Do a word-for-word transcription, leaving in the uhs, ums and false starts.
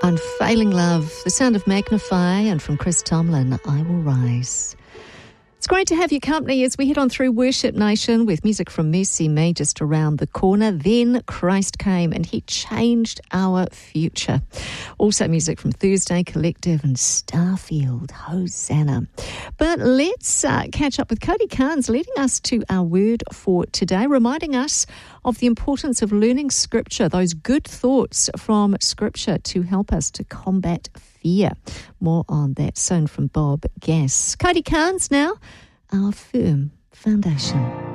Unfailing Love, The Sound of Magnify, and from Chris Tomlin, I Will Rise. It's great to have your company as we head on through Worship Nation with music from Mercy Me just around the corner. Then Christ came and he changed our future. Also music from Thursday Collective and Starfield, Hosanna. But let's uh, catch up with Cody Carnes, leading us to our word for today, reminding us of the importance of learning Scripture, those good thoughts from Scripture to help us to combat fear. More on that soon from Bob Gass. Cody Carnes now, our firm foundation.